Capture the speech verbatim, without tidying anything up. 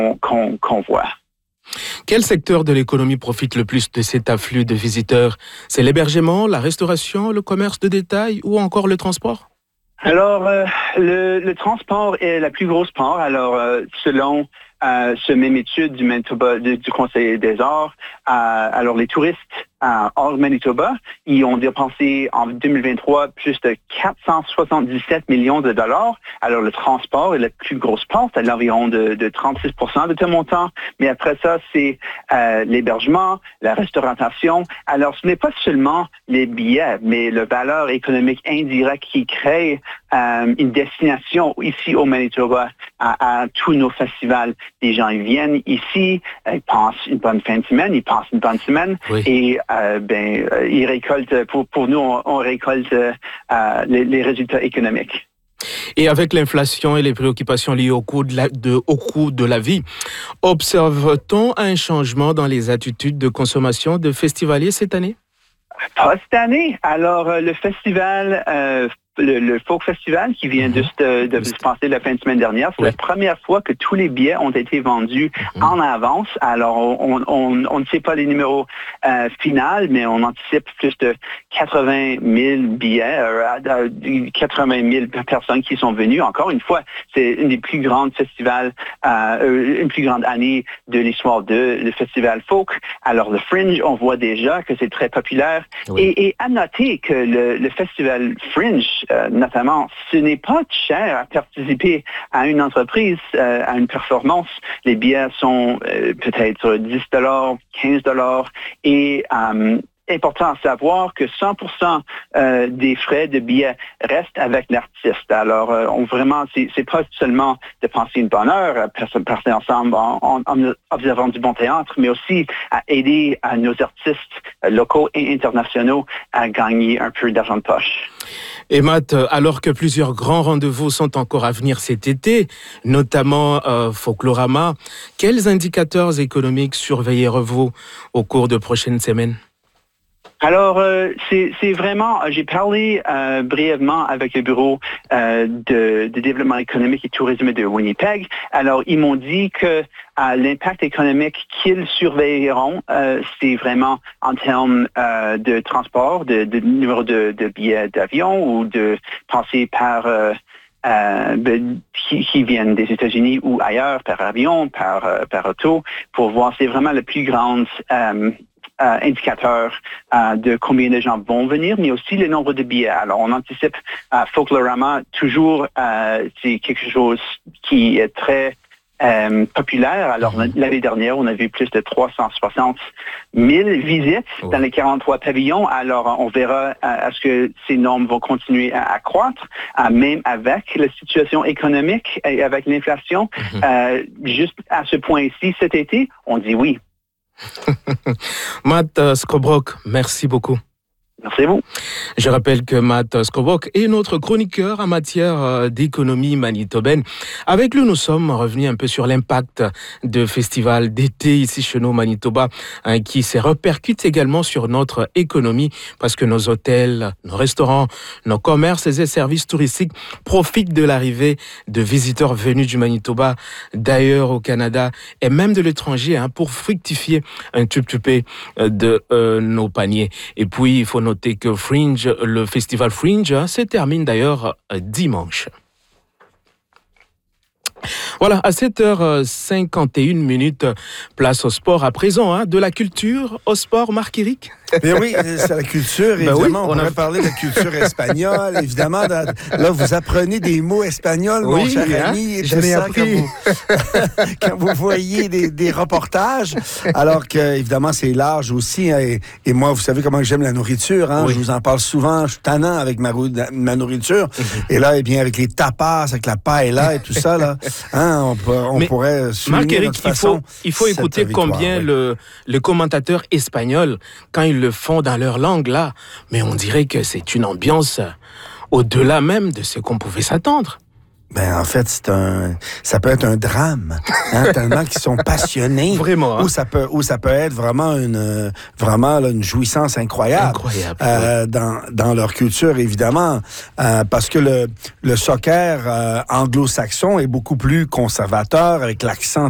qu'on, qu'on voit. Quel secteur de l'économie profite le plus de cet afflux de visiteurs? C'est l'hébergement, la restauration, le commerce de détail ou encore le transport? Alors, euh, le, le transport est la plus grosse part. Alors, euh, selon euh, ce même étude du Manitoba, du, du Conseil des arts, euh, alors les touristes euh, hors Manitoba, ils ont dépensé en deux mille vingt-trois plus de quatre cent soixante-dix-sept millions de dollars. Alors, le transport est la plus grosse part, à l'environ de, de trente-six pour cent de ce montant. Mais après ça, c'est euh, l'hébergement, la restauration. Alors, ce n'est pas seulement les billets, mais la valeur économique indirecte qui crée euh, une destination ici au Manitoba à, à tous nos festivals. Les gens ils viennent ici, ils passent une bonne fin de semaine, ils passent une bonne semaine oui. et euh, ben, euh, ils récoltent, pour, pour nous, on, on récolte euh, les, les résultats économiques. Et avec l'inflation et les préoccupations liées au coût de la, de, au coût de la vie, observe-t-on un changement dans les attitudes de consommation de festivaliers cette année? Pas cette année. Alors, euh, le festival... Euh, Le, le Folk Festival qui vient mm-hmm. juste de, de se passer la fin de semaine dernière. C'est oui. la première fois que tous les billets ont été vendus mm-hmm. en avance. Alors, on, on, on ne sait pas les numéros euh, finaux, mais on anticipe plus de quatre-vingt mille billets, euh, quatre-vingt mille personnes qui sont venues. Encore une fois, c'est une des plus grandes festivals, euh, une plus grande année de l'histoire de le festival folk. Alors, le Fringe, on voit déjà que c'est très populaire. Oui. Et, et à noter que le, le festival Fringe, Euh, notamment, ce n'est pas cher à participer à une entreprise, euh, à une performance. Les billets sont euh, peut-être dix dollars, quinze dollars et euh, important à savoir que cent pour cent euh, des frais de billets restent avec l'artiste. Alors, euh, on vraiment, c'est, c'est pas seulement de passer une bonne heure, passer, passer ensemble en, en, en observant du bon théâtre, mais aussi à aider à nos artistes locaux et internationaux à gagner un peu d'argent de poche. Et Matt, alors que plusieurs grands rendez-vous sont encore à venir cet été, notamment euh, Folklorama, quels indicateurs économiques surveillerez-vous au cours de prochaines semaines? Alors, euh, c'est, c'est vraiment, j'ai parlé euh, brièvement avec le bureau euh, de, de développement économique et tourisme de Winnipeg. Alors, ils m'ont dit que euh, l'impact économique qu'ils surveilleront, euh, c'est vraiment en termes euh, de transport, de, de numéro de, de billets d'avion ou de passer par... Euh, Euh, qui, qui viennent des États-Unis ou ailleurs, par avion, par, euh, par auto, pour voir, c'est vraiment le plus grand euh, euh, indicateur euh, de combien de gens vont venir, mais aussi le nombre de billets. Alors, on anticipe euh, Folklorama, toujours, euh, c'est quelque chose qui est très Euh, populaire. Alors, mmh. l'année dernière, on a vu plus de trois cent soixante mille visites oh. dans les quarante-trois pavillons. Alors, on verra euh, est-ce que ces nombres vont continuer à, à croître, euh, même avec la situation économique et avec l'inflation. Mmh. Euh, juste à ce point-ci, cet été, on dit oui. Matt Scobrock, merci beaucoup. Merci à vous. Je rappelle que Matt Scobrock est notre chroniqueur en matière d'économie manitobaine. Avec lui, nous sommes revenus un peu sur l'impact de festivals d'été ici chez nous au Manitoba, hein, qui se répercute également sur notre économie parce que nos hôtels, nos restaurants, nos commerces et services touristiques profitent de l'arrivée de visiteurs venus du Manitoba, d'ailleurs au Canada et même de l'étranger, hein, pour fructifier un tout petit peu de euh, nos paniers. Et puis, il faut noter que Fringe, le festival Fringe, hein, se termine d'ailleurs dimanche. Voilà, à sept heures cinquante et une minutes, place au sport à présent, hein, de la culture au sport, Marc-Éric. Bien oui, c'est la culture, évidemment. Ben oui, on, on pourrait a... parler de la culture espagnole, évidemment. Là, vous apprenez des mots espagnols, oui, mon cher hein? ami. Et j'en ai appris. Quand vous, quand vous voyez des, des reportages, alors que, évidemment, c'est large aussi. Hein, et, et moi, vous savez comment j'aime la nourriture. Hein, oui. Je vous en parle souvent. Je suis tannant avec ma, ma nourriture. Et là, eh bien, avec les tapas, avec la paella et tout ça, là, hein, on, peut, on pourrait souligner Marc-Éric, notre façon. Il faut, il faut écouter victoire, combien oui. le, le commentateur espagnol, quand il le font dans leur langue, là, mais on dirait que c'est une ambiance au-delà même de ce qu'on pouvait s'attendre. Ben, en fait, c'est un, ça peut être un drame, hein, tellement qu'ils sont passionnés. Vraiment. Hein? Ou ça peut, ou ça peut être vraiment une, vraiment là, une jouissance incroyable. Incroyable. Euh, oui. dans, dans leur culture, évidemment, euh, parce que le, le soccer euh, anglo-saxon est beaucoup plus conservateur avec l'accent